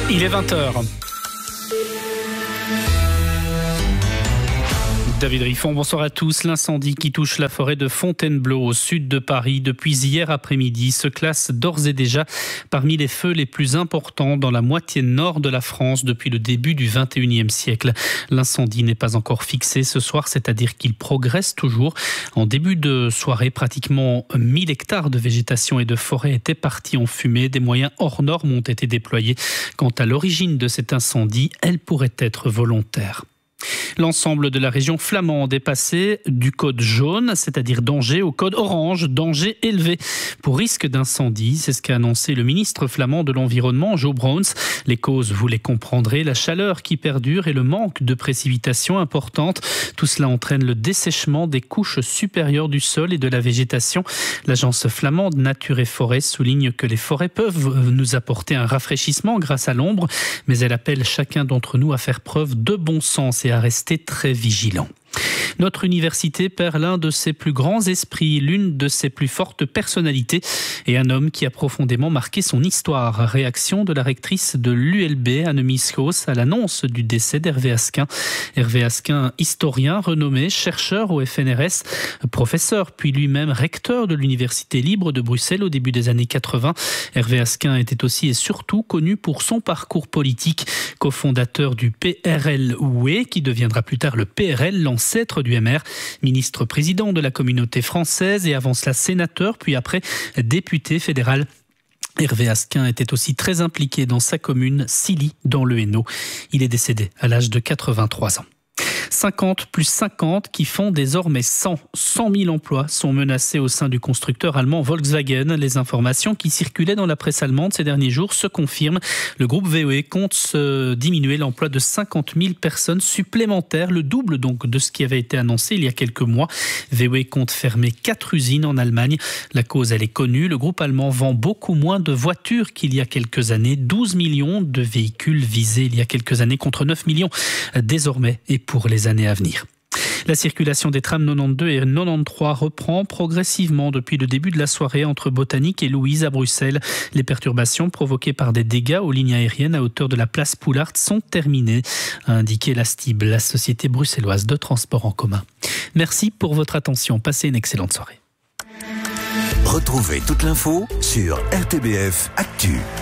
Il est 20h. David Riffon, bonsoir à tous. L'incendie qui touche la forêt de Fontainebleau au sud de Paris depuis hier après-midi se classe d'ores et déjà parmi les feux les plus importants dans la moitié nord de la France depuis le début du 21e siècle. L'incendie n'est pas encore fixé ce soir, c'est-à-dire qu'il progresse toujours. En début de soirée, pratiquement 1000 hectares de végétation et de forêt étaient partis en fumée. Des moyens hors normes ont été déployés. Quant à l'origine de cet incendie, elle pourrait être volontaire. L'ensemble de la région flamande est passé du code jaune, c'est-à-dire danger, au code orange, danger élevé pour risque d'incendie. C'est ce qu'a annoncé le ministre flamand de l'Environnement, Jo Browns. Les causes, vous les comprendrez, la chaleur qui perdure et le manque de précipitations importantes. Tout cela entraîne le dessèchement des couches supérieures du sol et de la végétation. L'agence flamande Nature et Forêt souligne que les forêts peuvent nous apporter un rafraîchissement grâce à l'ombre, mais elle appelle chacun d'entre nous à faire preuve de bon sens et à rester très vigilant. Notre université perd l'un de ses plus grands esprits, l'une de ses plus fortes personnalités et un homme qui a profondément marqué son histoire. Réaction de la rectrice de l'ULB, Annemie Schoos, à l'annonce du décès d'Hervé Asquin. Hervé Asquin, historien renommé, chercheur au FNRS, professeur puis lui-même recteur de l'Université libre de Bruxelles au début des années 80. Hervé Asquin était aussi et surtout connu pour son parcours politique, cofondateur du PRL-UE qui deviendra plus tard le PRL, l'ancêtre du MR, ministre-président de la communauté française et avant cela sénateur, puis après député fédéral. Hervé Asquin était aussi très impliqué dans sa commune, Silly, dans le Hainaut. Il est décédé à l'âge de 83 ans. 50 plus 50 qui font désormais 100 000 emplois sont menacés au sein du constructeur allemand Volkswagen. Les informations qui circulaient dans la presse allemande ces derniers jours se confirment. Le groupe VW compte diminuer l'emploi de 50 000 personnes supplémentaires, le double donc de ce qui avait été annoncé il y a quelques mois. VW compte fermer 4 usines en Allemagne. La cause, elle est connue. Le groupe allemand vend beaucoup moins de voitures qu'il y a quelques années. 12 millions de véhicules visés il y a quelques années contre 9 millions désormais et pour les années à venir. La circulation des trams 92 et 93 reprend progressivement depuis le début de la soirée entre Botanique et Louise à Bruxelles. Les perturbations provoquées par des dégâts aux lignes aériennes à hauteur de la place Poulart sont terminées, a indiqué la STIB, la Société bruxelloise de transport en commun. Merci pour votre attention. Passez une excellente soirée. Retrouvez toute l'info sur RTBF Actu.